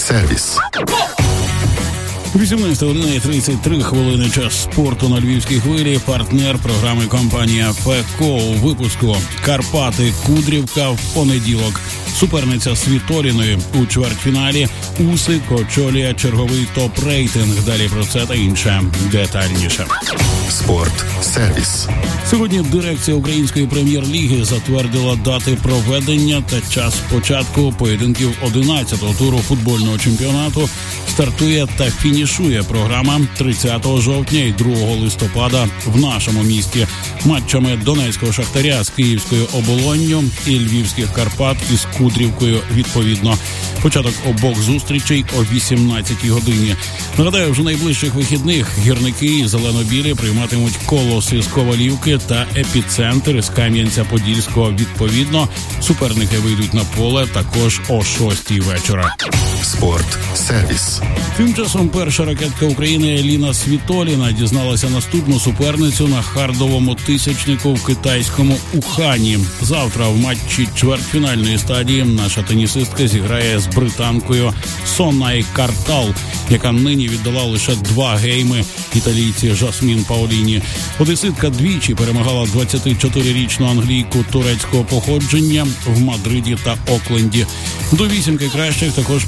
сервіс. 18:33 час спорту на Львівській хвилі. Партнер програми компанія ФЕКО. У випуску Карпати Кудрівка в понеділок. Суперниця Світоліної у чвертьфіналі. Усик очолює черговий топ-рейтинг. Далі про це та інше детальніше. Спорт сервіс. Сьогодні дирекція Української прем'єр-ліги затвердила дати проведення та час початку поєдинків 11-го туру футбольного чемпіонату. Стартує та фінішує програма 30 жовтня і 2 листопада в нашому місті матчами Донецького Шахтаря з Київською Оболонню і Львівських Карпат із Кудрівкою відповідно. Початок обох зустрічей о 18-й годині. Нагадаю, вже найближчих вихідних гірники і зелено-білі прийматимуть Колоси з Ковалівки та Епіцентр з Кам'янця-Подільського відповідно. Суперники вийдуть на поле також о 6-й вечора. Спорт сервіс. Тим часом перша ракетка України Еліна Світоліна дізналася наступну суперницю на хардовому тисячнику в китайському Ухані. Завтра в матчі чвертьфінальної стадії наша тенісистка зіграє з британкою Сонай Картал, яка нині віддала лише 2 гейми італійці Жасмін Паоліні. Одеситка двічі перемагала 24-річну англійку турецького походження в Мадриді та Окленді. До 8 кращих також